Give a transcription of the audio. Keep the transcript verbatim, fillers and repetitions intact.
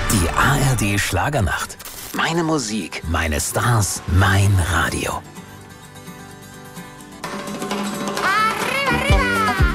Die A R D Schlagernacht. Meine Musik, meine Stars, mein Radio.